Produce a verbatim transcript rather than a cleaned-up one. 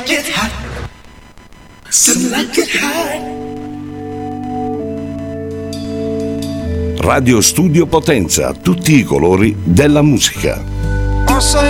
it hot. Some like it hot. Radio Studio Potenza, tutti i colori della musica.